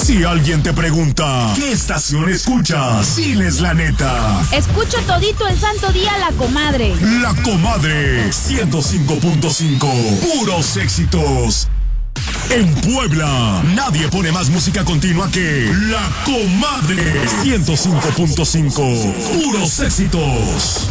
Si alguien te pregunta, ¿qué estación escuchas? Diles la neta. Escucho todito el santo día La Comadre. La Comadre 105.5. Puros éxitos. En Puebla, nadie pone más música continua que La Comadre 105.5. Puros éxitos.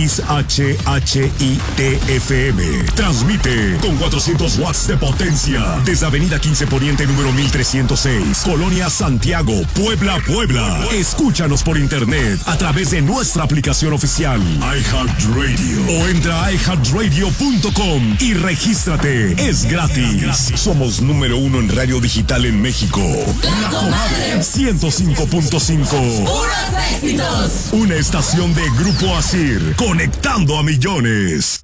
XHHITFM. Transmite con 400 watts de potencia desde Avenida 15 Poniente número 1306, Colonia Santiago, Puebla, Puebla. Escúchanos por internet a través de nuestra aplicación oficial iHeartRadio o entra a iHeartRadio.com y regístrate. Es gratis. Somos número 1 en radio digital en México. La Comadre 105.5. ¡Puros éxitos! Una estación de Grupo Asir, conectando a millones.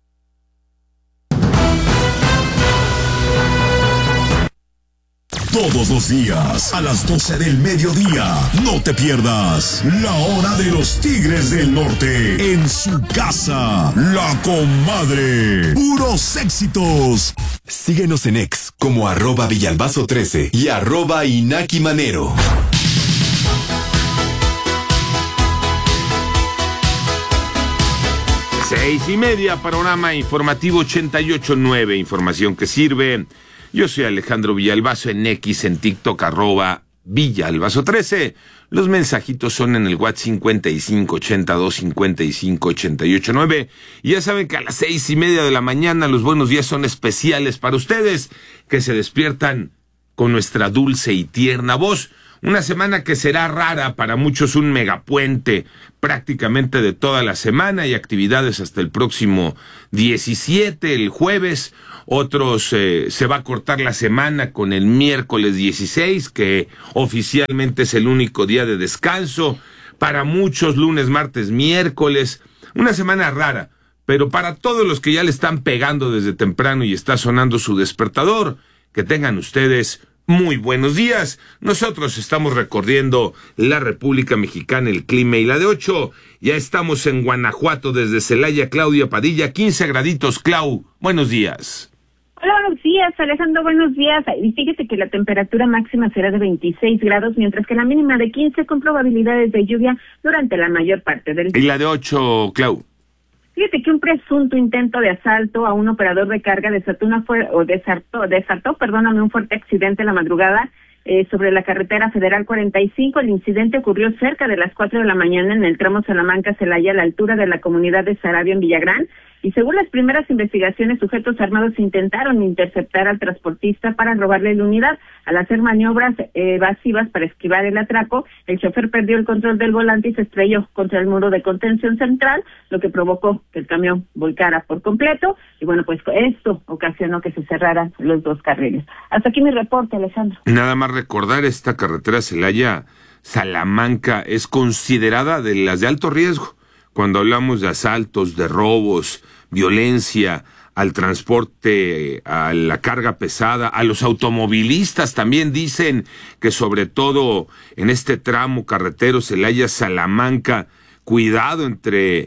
Todos los días, a las 12 del mediodía, no te pierdas La Hora de los Tigres del Norte, en su casa, La Comadre. Puros éxitos. Síguenos en X como @Villalbazo13 y @InakiManero. Seis y media, panorama informativo 88.9, información que sirve. Yo soy Alejandro Villalbazo en X, en TikTok, @Villalbazo13. Los mensajitos son en el WhatsApp 5582558889. Y ya saben que a las 6:30 de la mañana los buenos días son especiales para ustedes, que se despiertan con nuestra dulce y tierna voz. Una semana que será rara, para muchos un megapuente prácticamente de toda la semana y actividades hasta el próximo 17, el jueves. Otros se va a cortar la semana con el miércoles 16, que oficialmente es el único día de descanso. Para muchos lunes, martes, miércoles. Una semana rara, pero para todos los que ya le están pegando desde temprano y está sonando su despertador, que tengan ustedes muy buenos días. Nosotros estamos recorriendo la República Mexicana, el clima y la de 8. Ya estamos en Guanajuato desde Celaya, Claudia Padilla, 15 graditos. Clau, buenos días. Hola, buenos días, Alejandro, buenos días. Y fíjese que la temperatura máxima será de 26 grados, mientras que la mínima de 15 con probabilidades de lluvia durante la mayor parte del día. ¿Y la de 8, Clau? Fíjate que un presunto intento de asalto a un operador de carga desató un fuerte accidente en la madrugada sobre la carretera federal 45. El incidente ocurrió cerca de las 4 de la mañana en el tramo Salamanca-Celaya, a la altura de la comunidad de Sarabia, en Villagrán. Y según las primeras investigaciones, sujetos armados intentaron interceptar al transportista para robarle la unidad. Al hacer maniobras evasivas para esquivar el atraco, el chofer perdió el control del volante y se estrelló contra el muro de contención central, lo que provocó que el camión volcara por completo. Y bueno, pues esto ocasionó que se cerraran los dos carriles. Hasta aquí mi reporte, Alejandro. Nada más recordar, esta carretera Celaya-Salamanca es considerada de las de alto riesgo. Cuando hablamos de asaltos, de robos, violencia, al transporte, a la carga pesada, a los automovilistas también dicen que sobre todo en este tramo carretero Celaya-Salamanca, cuidado entre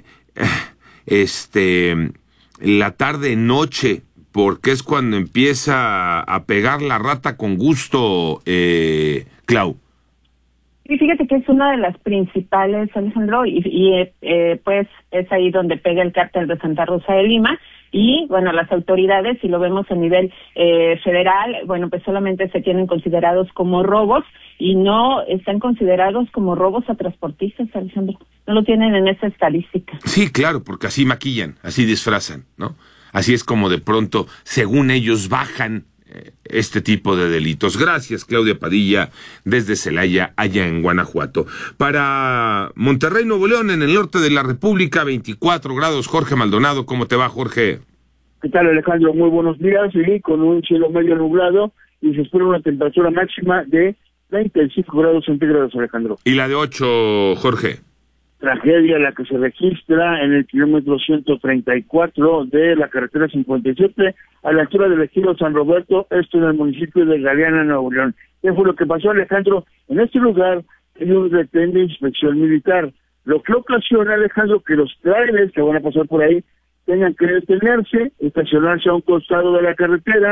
la tarde-noche, porque es cuando empieza a pegar la rata con gusto, Clau. Y fíjate que es una de las principales, Alejandro, pues es ahí donde pega el cártel de Santa Rosa de Lima. Y bueno, las autoridades, si lo vemos a nivel federal, bueno, pues solamente se tienen considerados como robos y no están considerados como robos a transportistas, Alejandro. No lo tienen en esa estadística. Sí, claro, porque así maquillan, así disfrazan, ¿no? Así es como de pronto, según ellos, bajan este tipo de delitos. Gracias, Claudia Padilla, desde Celaya, allá en Guanajuato. Para Monterrey, Nuevo León, en el norte de la República, 24 grados. Jorge Maldonado, ¿cómo te va, Jorge? ¿Qué tal, Alejandro? Muy buenos días, y con un cielo medio nublado, y se espera una temperatura máxima de 35 grados centígrados, Alejandro. ¿Y la de 8, Jorge? Tragedia la que se registra en el kilómetro 134 de la carretera 57, a la altura del ejido San Roberto, esto en el municipio de Galeana, Nuevo León. ¿Qué fue lo que pasó, Alejandro? En este lugar hay un retén de inspección militar, lo que ocasiona, Alejandro, que los trailers que van a pasar por ahí tengan que detenerse, estacionarse a un costado de la carretera,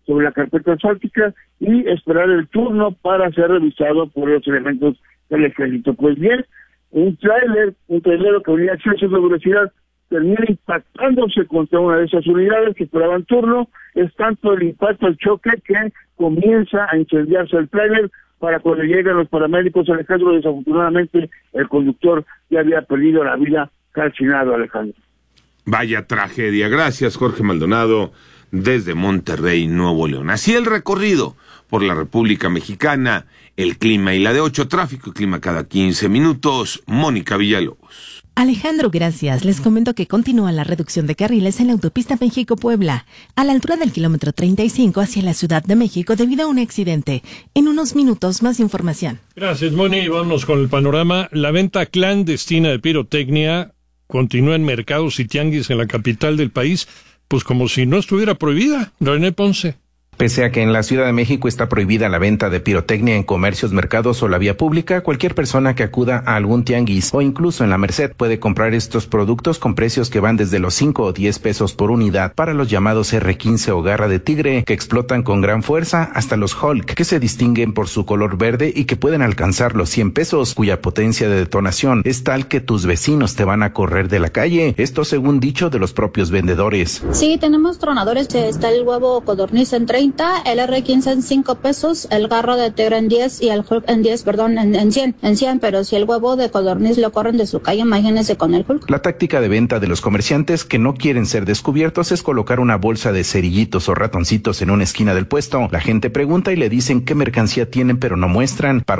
sobre la carpeta asfáltica y esperar el turno para ser revisado por los elementos del ejército. Pues bien, un trailero que venía a exceso de velocidad termina impactándose contra una de esas unidades que esperaban turno. Es tanto el impacto, el choque, que comienza a incendiarse el tráiler. Para cuando llegan los paramédicos, Alejandro, desafortunadamente el conductor ya había perdido la vida calcinado, Alejandro. Vaya tragedia. Gracias, Jorge Maldonado, desde Monterrey, Nuevo León. Así el recorrido por la República Mexicana, el clima y la de 8, tráfico y clima cada 15 minutos. Mónica Villalobos. Alejandro, gracias. Les comento que continúa la reducción de carriles en la autopista México-Puebla, a la altura del kilómetro 35 hacia la Ciudad de México debido a un accidente. En unos minutos, más información. Gracias, Moni. Vamos con el panorama. La venta clandestina de pirotecnia continúa en mercados y tianguis en la capital del país, pues como si no estuviera prohibida. René Ponce. Pese a que en la Ciudad de México está prohibida la venta de pirotecnia en comercios, mercados o la vía pública, cualquier persona que acuda a algún tianguis o incluso en la Merced puede comprar estos productos con precios que van desde los 5 o 10 pesos por unidad para los llamados R15 o garra de tigre, que explotan con gran fuerza, hasta los Hulk, que se distinguen por su color verde y que pueden alcanzar los 100 pesos, cuya potencia de detonación es tal que tus vecinos te van a correr de la calle. Esto según dicho de los propios vendedores. Sí, tenemos tronadores, está el huevo codorniz en 30, el R15 en 5 pesos, el garro de tigre en 10 y el Hulk en 10, en 100, pero si el huevo de codorniz lo corren de su calle, imagínense con el Hulk. La táctica de venta de los comerciantes que no quieren ser descubiertos es colocar una bolsa de cerillitos o ratoncitos en una esquina del puesto. La gente pregunta y le dicen qué mercancía tienen, pero no muestran. Para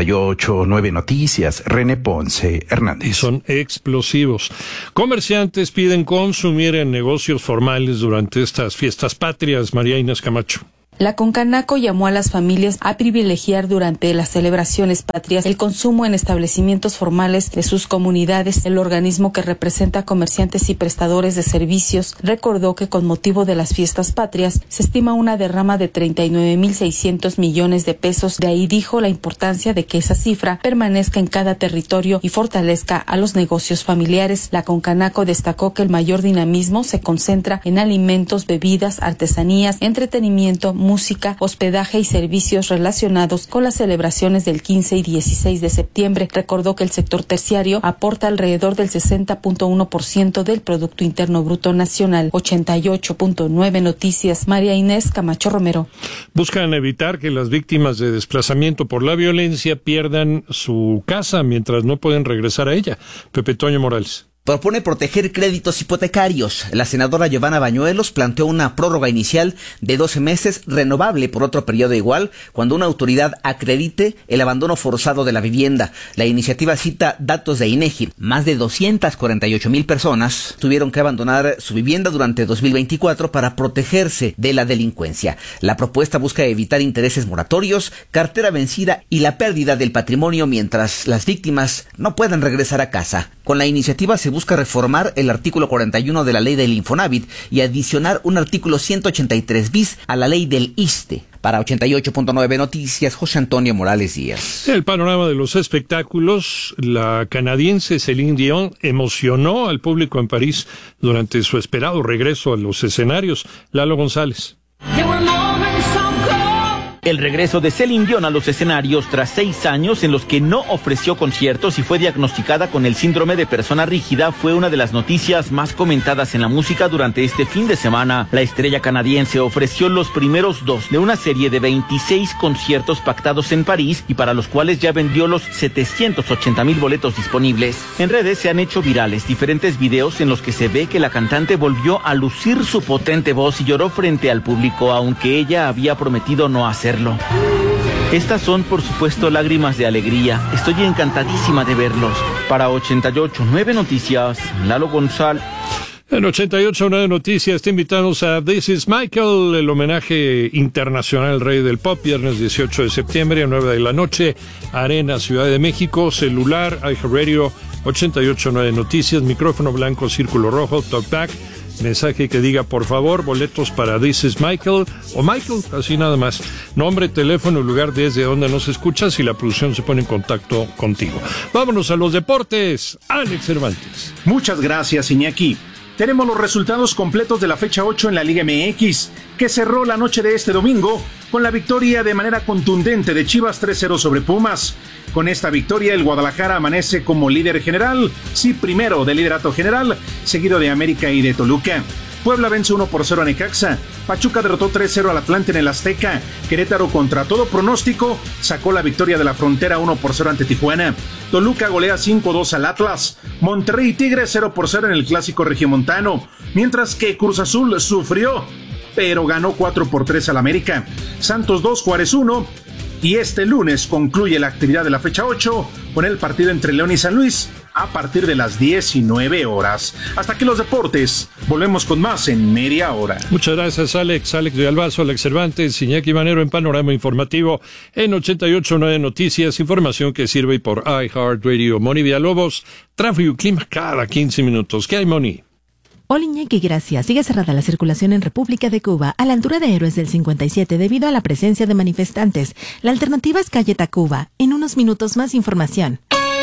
88.9 Noticias, René Ponce Hernández. Y son explosivos. Comerciantes piden consumir en negocios formales durante estas fiestas patrias. María Inés Camacho. La Concanaco llamó a las familias a privilegiar durante las celebraciones patrias el consumo en establecimientos formales de sus comunidades. El organismo, que representa a comerciantes y prestadores de servicios, recordó que con motivo de las fiestas patrias se estima una derrama de 39.600 millones de pesos. De ahí dijo la importancia de que esa cifra permanezca en cada territorio y fortalezca a los negocios familiares. La Concanaco destacó que el mayor dinamismo se concentra en alimentos, bebidas, artesanías, entretenimiento, música, hospedaje y servicios relacionados con las celebraciones del 15 y 16 de septiembre. Recordó que el sector terciario aporta alrededor del 60.1% del Producto Interno Bruto Nacional. 88.9 Noticias, María Inés Camacho Romero. Buscan evitar que las víctimas de desplazamiento por la violencia pierdan su casa mientras no pueden regresar a ella. Pepe Toño Morales. Propone proteger créditos hipotecarios. La senadora Giovanna Bañuelos planteó una prórroga inicial de 12 meses, renovable por otro periodo igual, cuando una autoridad acredite el abandono forzado de la vivienda. La iniciativa cita datos de INEGI. Más de 248,000 personas tuvieron que abandonar su vivienda durante 2024 para protegerse de la delincuencia. La propuesta busca evitar intereses moratorios, cartera vencida y la pérdida del patrimonio mientras las víctimas no puedan regresar a casa. Con la iniciativa se busca reformar el artículo 41 de la ley del Infonavit y adicionar un artículo 183 bis a la ley del ISSSTE. Para 88.9 Noticias, José Antonio Morales Díaz. El panorama de los espectáculos. La canadiense Céline Dion emocionó al público en París durante su esperado regreso a los escenarios. Lalo González. El regreso de Céline Dion a los escenarios tras 6 años en los que no ofreció conciertos y fue diagnosticada con el síndrome de persona rígida fue una de las noticias más comentadas en la música durante este fin de semana. La estrella canadiense ofreció los primeros 2 de una serie de 26 conciertos pactados en París y para los cuales ya vendió los 780,000 boletos disponibles. En redes se han hecho virales diferentes videos en los que se ve que la cantante volvió a lucir su potente voz y lloró frente al público, aunque ella había prometido no hacerlo. Estas son, por supuesto, lágrimas de alegría. Estoy encantadísima de verlos. Para 88.9 Noticias, Lalo González. En 88.9 Noticias te invitamos a This is Michael, el homenaje internacional al rey del pop, viernes 18 de septiembre a 9 de la noche, Arena, Ciudad de México, celular, iHeartRadio, 88.9 Noticias, micrófono blanco, círculo rojo, talkback, mensaje que diga por favor, boletos para This is Michael o Michael, así nada más. Nombre, teléfono, lugar desde donde nos escuchas y la producción se pone en contacto contigo. Vámonos a los deportes. Alex Cervantes. Muchas gracias, Iñaki. tenemos los resultados completos de la fecha 8 en la Liga MX, que cerró la noche de este domingo con la victoria de manera contundente de Chivas 3-0 sobre Pumas. Con esta victoria, el Guadalajara amanece como líder general, sí, primero del liderato general, seguido de América y de Toluca. Puebla vence 1-0 a Necaxa. Pachuca derrotó 3-0 al Atlante en el Azteca. Querétaro, contra todo pronóstico, sacó la victoria de la Frontera 1-0 ante Tijuana. Toluca golea 5-2 al Atlas. Monterrey y Tigres 0-0 en el Clásico Regiomontano. Mientras que Cruz Azul sufrió, pero ganó 4-3 al América. Santos 2, Juárez 1. Y este lunes concluye la actividad de la fecha 8 con el partido entre León y San Luis a partir de las 19 horas. Hasta aquí los deportes. Volvemos con más en media hora. Muchas gracias, Alex. Alex de Albazo, Alex Cervantes, Iñaki Manero en Panorama Informativo en 88.9 Noticias. Información que sirve por iHeartRadio. Moni Villalobos, tráfico y clima cada 15 minutos. ¿Qué hay, Moni? Hola, Iñaki, gracias. Sigue cerrada la circulación en República de Cuba a la altura de Héroes del 57 debido a la presencia de manifestantes. La alternativa es calle Tacuba. En unos minutos más información.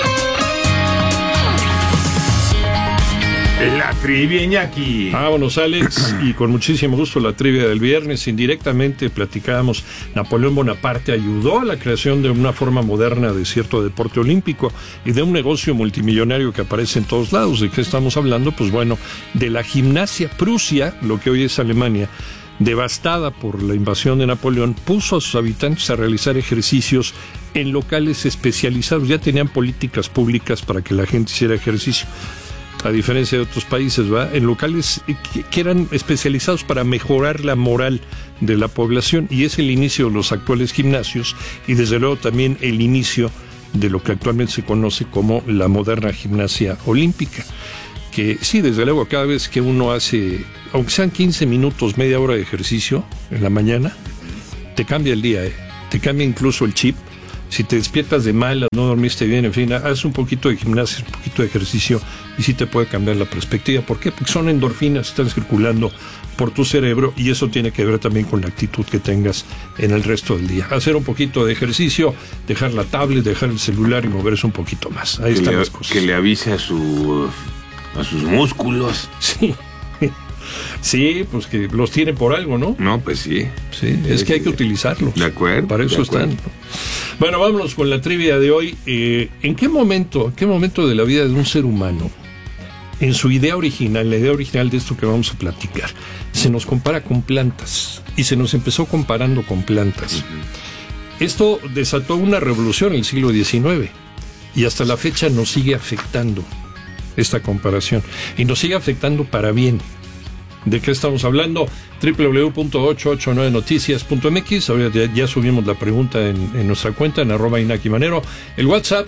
La trivia, Iñaki. Vámonos, Alex, y con muchísimo gusto la trivia del viernes. Indirectamente platicábamos, Napoleón Bonaparte ayudó a la creación de una forma moderna de cierto deporte olímpico y de un negocio multimillonario que aparece en todos lados. ¿De qué estamos hablando? Pues bueno, de la gimnasia. Prusia, lo que hoy es Alemania, devastada por la invasión de Napoleón, puso a sus habitantes a realizar ejercicios en locales especializados. Ya tenían políticas públicas para que la gente hiciera ejercicio, a diferencia de otros países, ¿va? En locales que eran especializados para mejorar la moral de la población, y es el inicio de los actuales gimnasios y desde luego también el inicio de lo que actualmente se conoce como la moderna gimnasia olímpica, que sí, desde luego cada vez que uno hace, aunque sean 15 minutos, media hora de ejercicio en la mañana, te cambia el día, te cambia incluso el chip. Si te despiertas de malas, no dormiste bien, en fin, haz un poquito de gimnasia, un poquito de ejercicio y sí te puede cambiar la perspectiva. ¿Por qué? Porque son endorfinas que están circulando por tu cerebro y eso tiene que ver también con la actitud que tengas en el resto del día. Hacer un poquito de ejercicio, dejar la tablet, dejar el celular y moverse un poquito más. Ahí están las cosas. Que le avise a sus músculos. Sí. Sí, pues que los tiene por algo, ¿no? No, pues sí. Sí, es que hay que utilizarlos. De acuerdo. Para eso están, ¿no? Bueno, vámonos con la trivia de hoy. ¿En qué momento de la vida de un ser humano, en su idea original, la idea original de esto que vamos a platicar, se nos compara con plantas? Y se nos empezó comparando con plantas. Uh-huh. Esto desató una revolución en el siglo XIX y hasta la fecha nos sigue afectando esta comparación. Y nos sigue afectando para bien. ¿De qué estamos hablando? www.889noticias.mx. Ahora ya subimos la pregunta en nuestra cuenta, en @Iñaki Manero. El WhatsApp,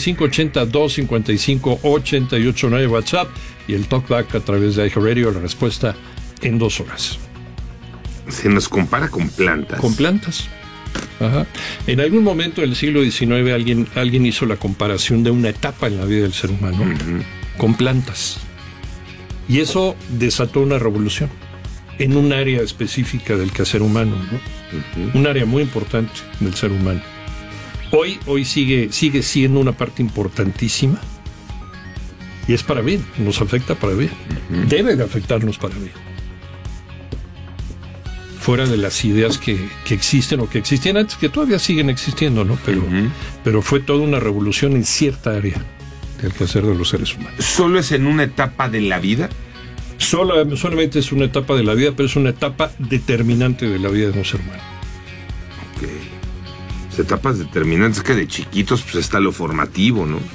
5580-255-889 WhatsApp. Y el talkback a través de iHeartRadio, la respuesta en 2 horas. Se nos compara con plantas. Con plantas. Ajá. En algún momento del siglo XIX alguien hizo la comparación de una etapa en la vida del ser humano con plantas. Y eso desató una revolución en un área específica del quehacer humano, ¿no? Un área muy importante del ser humano. Hoy sigue siendo una parte importantísima y es para bien, nos afecta para bien. Debe de afectarnos para bien. Fuera de las ideas que existen o que existían antes, que todavía siguen existiendo, ¿no? Pero fue toda una revolución en cierta área del quehacer de los seres humanos. ¿Solo es en una etapa de la vida? Solamente es una etapa de la vida, pero es una etapa determinante de la vida de un ser humano. Ok. Las etapas determinantes, que de chiquitos pues está lo formativo, ¿no?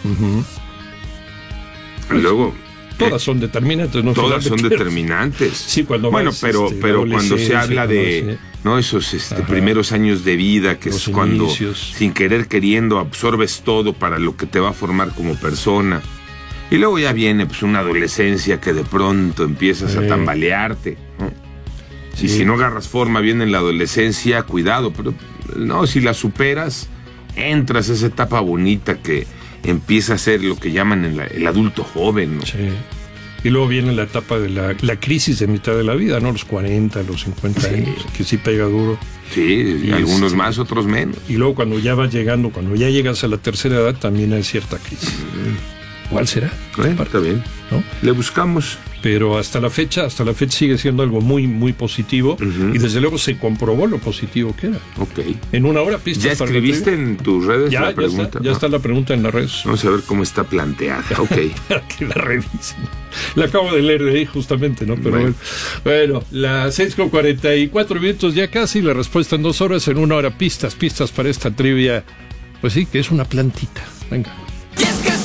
Y luego... Todas son determinantes, ¿no? Todas son determinantes. Sí, cuando bueno, vas, pero cuando se habla de... ¿no? Esos primeros años de vida, que es cuando sin querer queriendo absorbes todo para lo que te va a formar como persona. Y luego ya viene pues una adolescencia que de pronto empiezas a tambalearte, ¿no? Sí. Y si no agarras forma bien en la adolescencia, cuidado, pero no, si la superas, entras a esa etapa bonita que empieza a ser lo que llaman el adulto joven, ¿no? Sí. Y luego viene la etapa de la crisis de mitad de la vida, ¿no? Los 40, los 50 años, que sí pega duro. Sí, y algunos más, otros menos. Y luego cuando ya vas llegando, cuando ya llegas a la tercera edad, también hay cierta crisis. ¿Cuál será? Bueno, está bien, ¿no? Le buscamos. pero hasta la fecha sigue siendo algo muy, muy positivo, y desde luego se comprobó lo positivo que era. Ok. En una hora, pistas. ¿Ya escribiste en tus redes la pregunta? Ya está la pregunta en las redes. Vamos a ver cómo está planteada. Ok. Para que la revisen. La acabo de leer de ahí justamente, ¿no? Pero bueno, las 6:44 minutos ya casi, la respuesta en 2 horas, en 1 hora pistas para esta trivia. Pues sí, que es una plantita. Venga. Y es que